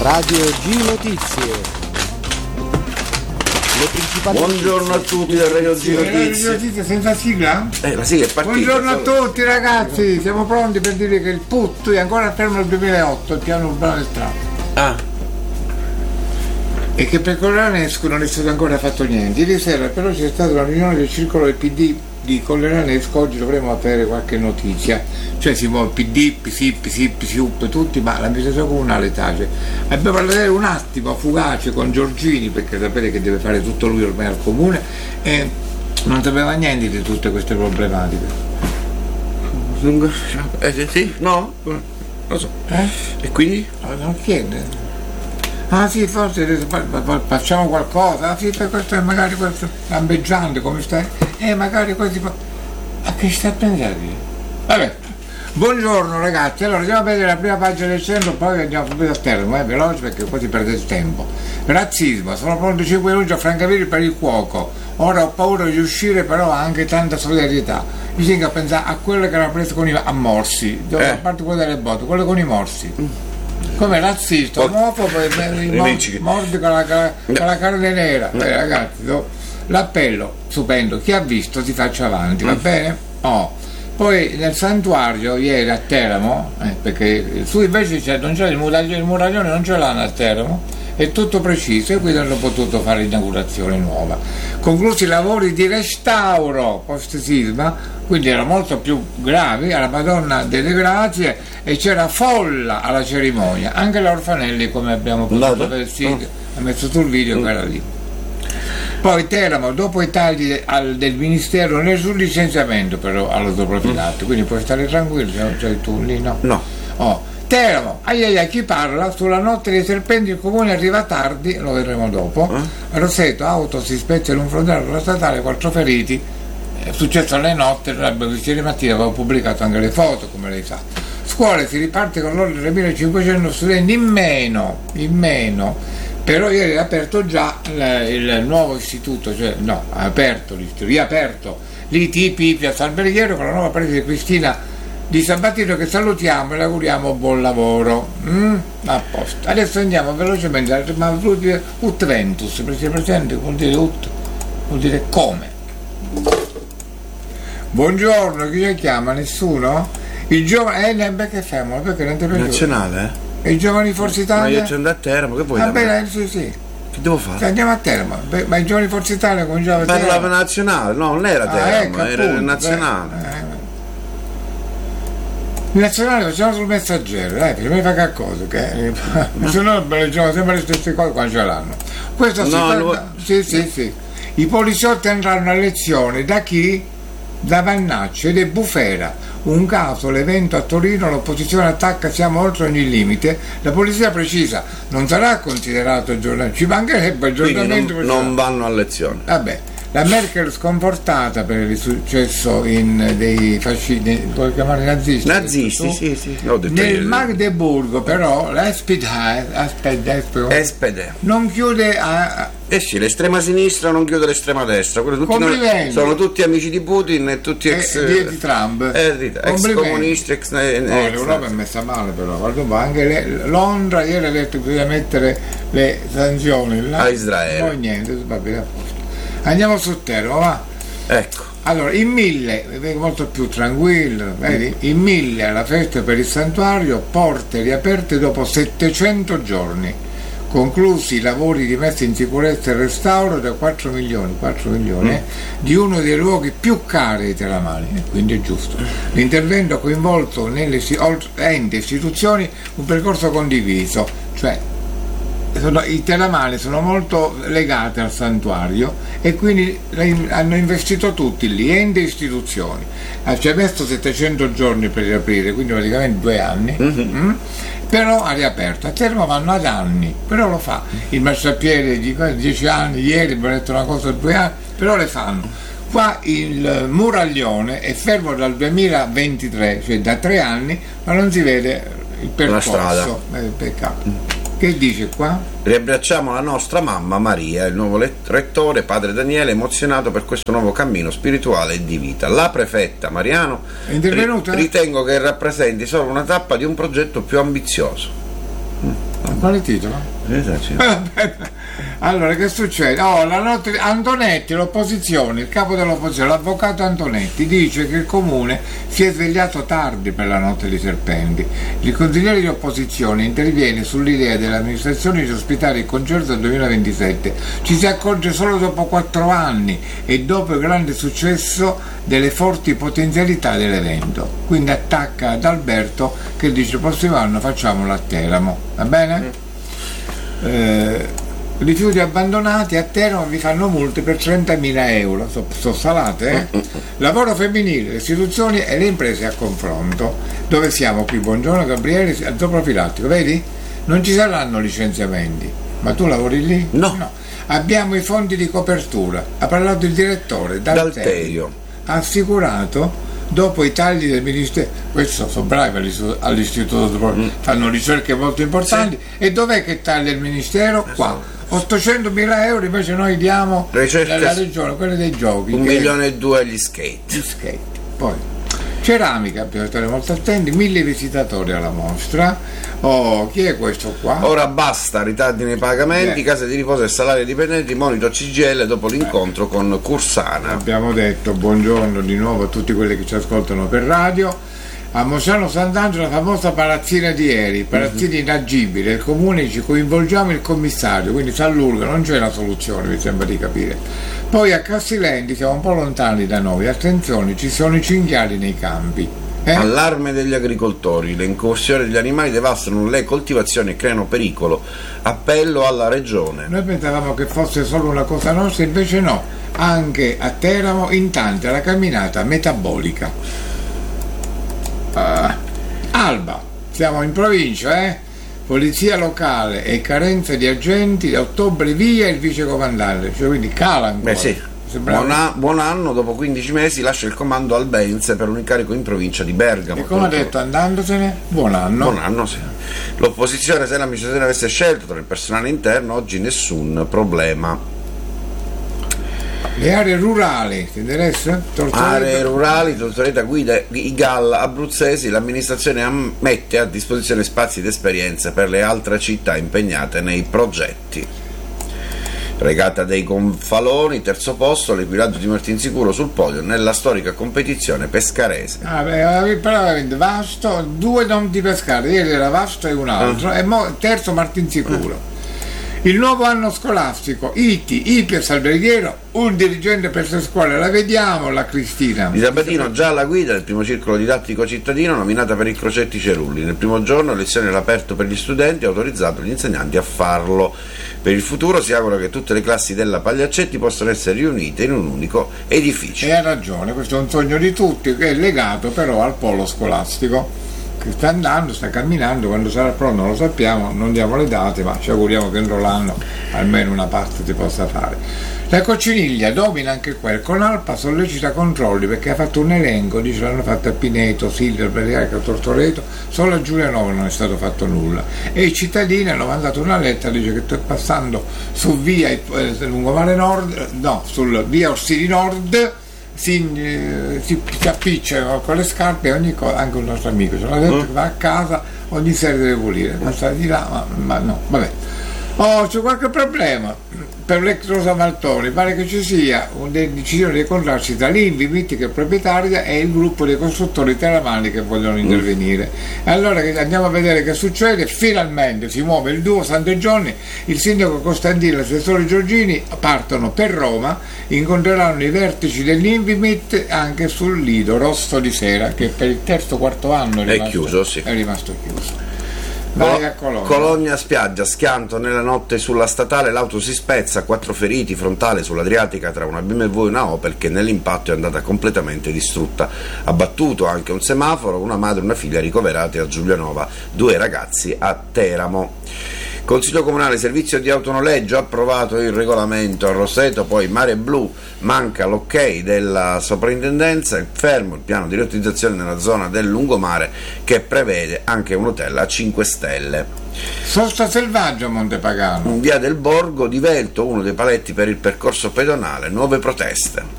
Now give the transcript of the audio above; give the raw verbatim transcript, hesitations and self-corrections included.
Radio G Notizie. Le principali Buongiorno a tutti da Radio G Notizie. Notizie senza sigla? Eh, la sigla è partita. Buongiorno a tutti ragazzi, siamo pronti per dire che il P U T è ancora fermo nel duemilaotto, il piano urbano del Stato. Ah. E che per Coleranesco non è stato ancora fatto niente. Ieri sera però c'è stata una riunione del circolo del P D di Coleranesco, oggi dovremo avere qualche notizia, cioè si muove P D, P S I, P S I, P S I U P, tutti, ma l'amministrazione comunale tace. Abbiamo parlato un attimo fugace con Giorgini, perché sapete che deve fare tutto lui ormai al comune, e non sapeva niente di tutte queste problematiche. Eh sì, no? Non lo so. Eh? E quindi? Non chiede. Ah sì, forse facciamo qualcosa, ah sì, per questo magari questo lampeggiante come stai, eh magari questi fa... a che sta a pensare? Vabbè, buongiorno ragazzi, allora andiamo a vedere la prima pagina del centro, poi andiamo subito a termine, eh, veloce perché poi si perde il tempo. Razzismo, sono pronti cinque denunce a Francavilla per il cuoco, ora ho paura di uscire, però ha anche tanta solidarietà. Bisogna pensare a quello che era preso con i a morsi, eh. a parte quello delle botte, quello con i morsi. Mm. Come razzista, omofobo e mordi, mordi con la, con la carne nera, eh, ragazzi, no? L'appello, stupendo, chi ha visto si faccia avanti, va mm. bene? Oh. Poi nel santuario ieri a Teramo, eh, perché su invece c'è, non c'è il muraglione, il muraglione non ce l'hanno a Teramo, è tutto preciso e quindi hanno potuto fare l'inaugurazione nuova. Conclusi i lavori di restauro post sisma, quindi erano molto più gravi, alla Madonna delle Grazie, e c'era folla alla cerimonia, anche l'Orfanelli, come abbiamo potuto vedere, sì, oh. ha messo sul video mm. che era lì. Poi Teramo, dopo i tagli al, del Ministero, nessun licenziamento però all'autoprofilato, mm. quindi puoi stare tranquillo, cioè tu lì no. No. Oh. Teramo, ai ai ai, chi parla? Sulla notte dei serpenti il comune arriva tardi, lo vedremo dopo. Eh? Roseto, auto si spezza in un frontale della statale, quattro feriti. È successo alle notte, l'abbiamo visto ieri mattina, avevo pubblicato anche le foto, come lei sa. Scuole, si riparte con l'ordine tremilacinquecento studenti in meno, in meno. Però ieri è aperto già il, il nuovo istituto, cioè no, ha aperto, riaperto l'I T P Piazza Alberghiero con la nuova parete di Cristina Di Sabatino, che salutiamo e le auguriamo buon lavoro. Mm? A posto. Adesso andiamo velocemente, ma proprio ut ventus, perché presente vuol dire ut, vuol dire come. Buongiorno, chi ci chiama? Nessuno? Il giovane, eh, perché fermo? Perché non ti piace? Nazionale, eh? E i giovani Forza Italia? Ma io ci andavo a Teramo, che vuoi? Va bene, sì, sì. Che devo fare? Andiamo a Teramo, ma i giovani Forza Italia cominciavano a Teramo. Parlava nazionale, no, non era Teramo, ah, ecco, era appunto, nazionale. Beh, eh. Il nazionale facciamo sul Messaggero, dai, prima di fare qualcosa, che se no leggiamo sempre le stesse cose quando ce l'hanno. Questo si no, parla... sì, sì, sì. I poliziotti andranno a lezione da chi? Da Vannaccio ed è Bufera. Un caso, l'evento a Torino, l'opposizione attacca, siamo oltre ogni limite. La polizia precisa, non sarà considerato aggiornamento, ci mancherebbe aggiornamento. Non, non vanno a lezione. Vabbè. La Merkel sconfortata per il successo in dei fascisti, puoi chiamare nazisti? Nazisti, sì, sì. Nel Magdeburgo però la S P D non chiude a... Eh sì, l'estrema sinistra non chiude l'estrema destra, tutti noi, sono tutti amici di Putin e tutti ex... Eh, di Trump. Eh, ex comunisti, ex... No, ex l'Europa è messa male però, guarda, anche le, Londra ieri ha detto che bisogna mettere le sanzioni là, a Israele. Poi niente, va bene a posto. Andiamo su Teramo, va? Ecco. Allora, in Mille, molto più tranquillo, vedi? In Mille alla festa per il santuario, porte riaperte dopo settecento giorni. Conclusi i lavori di messa in sicurezza e restauro da quattro milioni, quattro milioni mm. eh, di uno dei luoghi più cari ai teramani, quindi è giusto. L'intervento ha coinvolto nelle enti e istituzioni un percorso condiviso, cioè Sono, i teramani sono molto legati al santuario e quindi hanno investito tutti lì, enti e istituzioni. Ci ha messo settecento giorni per riaprire, quindi praticamente due anni, mm-hmm. mm? però ha riaperto. A Teramo vanno ad anni, però lo fa. Il marciapiede di dieci anni, ieri mi ha detto una cosa due anni, però le fanno. Qua il muraglione è fermo dal duemilaventitré, cioè da tre anni, ma non si vede il percorso. La strada. Eh, peccato. Che dice qua? Riabbracciamo la nostra mamma Maria, il nuovo rettore, padre Daniele, emozionato per questo nuovo cammino spirituale e di vita. La prefetta Mariano è intervenuta? Ritengo che rappresenti solo una tappa di un progetto più ambizioso. Mm. Quale titolo? Allora, che succede? Oh, la notte Antonetti, l'opposizione, il capo dell'opposizione, l'avvocato Antonetti, dice che il comune si è svegliato tardi per la notte dei serpenti. Il consigliere di opposizione interviene sull'idea dell'amministrazione di ospitare il concerto del duemilaventisette. Ci si accorge solo dopo quattro anni e dopo il grande successo delle forti potenzialità dell'evento. Quindi attacca ad Alberto che dice il prossimo anno facciamolo a Teramo. Va bene? Eh, rifiuti abbandonati a Teramo vi fanno multe per trentamila euro, sono so salate, eh? Lavoro femminile, le istituzioni e le imprese a confronto. Dove siamo qui? Buongiorno Gabriele, zooprofilattico, vedi? Non ci saranno licenziamenti, ma tu lavori lì? No. no. Abbiamo i fondi di copertura, ha parlato il direttore D'Alterio, ha assicurato dopo i tagli del ministero. Questo sono bravi all'istituto, mm. fanno ricerche molto importanti, sì. E dov'è che taglia il ministero? Qua ottocentomila euro invece noi diamo ricerca alla regione, quelle dei giochi, un milione e due agli skate gli skate. Poi ceramica, bisogna stare molto attenti, mille visitatori alla mostra. Oh, chi è questo qua? Ora basta ritardi nei pagamenti, eh. case di riposo e salari dipendenti, monito C G I L dopo l'incontro eh. con Cursana. Abbiamo detto buongiorno di nuovo a tutti quelli che ci ascoltano per radio. A Mosciano Sant'Angelo la famosa palazzina di ieri, palazzina mm-hmm. inagibile, il comune ci coinvolgiamo il commissario, quindi Sallurga non c'è una soluzione, mi sembra di capire. Poi a Castilendi siamo un po' lontani da noi, attenzione, ci sono i cinghiali nei campi. Eh? Allarme degli agricoltori, le incursioni degli animali devastano le coltivazioni e creano pericolo. Appello alla regione. Noi pensavamo che fosse solo una cosa nostra, invece no, anche a Teramo in tante la camminata metabolica. Uh, Alba, siamo in provincia, eh? Polizia locale e carenza di agenti, da ottobre via il vicecomandante, cioè quindi cala ancora. Beh sì, buon, a- buon anno, dopo quindici mesi lascia il comando al Benze per un incarico in provincia di Bergamo. E come ha detto andandosene, buon anno. Buon anno, sì. L'opposizione, se l'amministrazione avesse scelto tra il personale interno, oggi nessun problema. Le aree rurali, ti interessa? Tortoreta. Aree rurali, Tortoreta guida i G A L abruzzesi, l'amministrazione mette a disposizione spazi ed esperienze per le altre città impegnate nei progetti. Regata dei Gonfaloni, terzo posto, l'equilaggio di Martinsicuro sul podio nella storica competizione pescarese. Ah, beh, però Vasto, due non di pescare, ieri era Vasto e un altro, ah. e mo, terzo Martinsicuro. Ah. Il nuovo anno scolastico, I T I, I P E S alberghiero, un dirigente per le scuole, la vediamo la Cristina. Di Sabatino già alla guida del primo circolo didattico cittadino nominata per il Crocetti Cerulli. Nel primo giorno lezione all'aperto per gli studenti, ha autorizzato gli insegnanti a farlo. Per il futuro si augura che tutte le classi della Pagliaccetti possano essere riunite in un unico edificio. E ha ragione, questo è un sogno di tutti che è legato però al polo scolastico, che sta andando, sta camminando, quando sarà pronto non lo sappiamo, non diamo le date, ma ci auguriamo che entro l'anno almeno una parte si possa fare. La Cocciniglia domina anche quel, con Alpa sollecita controlli perché ha fatto un elenco, dice l'hanno fatto a Pineto, Silvio, Beriaca, Tortoreto, solo a Giulianova non è stato fatto nulla, e i cittadini hanno mandato una lettera, dice che sto passando su via eh, Lungomare Nord, no, sul via Orsini Nord, Si, eh, si, si appiccia con le scarpe e ogni cosa, anche un nostro amico ce l'ha detto, che va a casa ogni sera deve pulire, passa di là, ma, ma no, vabbè. Oh, c'è qualche problema per l'ex Rosa Maltoni, pare che ci sia una decisione di contrarsi tra l'Invimit, che è proprietaria, e il gruppo dei costruttori teramani che vogliono intervenire. E allora andiamo a vedere che succede. Finalmente si muove il duo Santeggioni, il sindaco Costantino e l'assessore Giorgini partono per Roma, incontreranno i vertici dell'Invimit anche sul Lido Rosso di Sera, che per il terzo quarto anno è rimasto, è chiuso, sì. È rimasto chiuso. Vai a Cologna. Cologna spiaggia, schianto nella notte sulla statale, l'auto si spezza, quattro feriti, frontale sull'Adriatica tra una B M W e una Opel che nell'impatto è andata completamente distrutta. Abbattuto anche un semaforo, una madre e una figlia ricoverati a Giulianova, due ragazzi a Teramo. Consiglio Comunale, servizio di autonoleggio, approvato il regolamento a Roseto, poi Mare Blu, manca l'ok della soprintendenza, è fermo il piano di riutilizzazione nella zona del lungomare che prevede anche un hotel a cinque stelle. Sosta selvaggio a Montepagano. In via del Borgo di Velto, uno dei paletti per il percorso pedonale, nuove proteste.